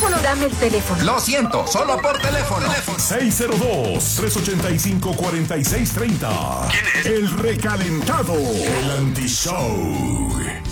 teléfono. Dame el teléfono. Lo siento, solo por teléfono. 602-385-4630. ¿Quién es? El recalentado. El anti-show.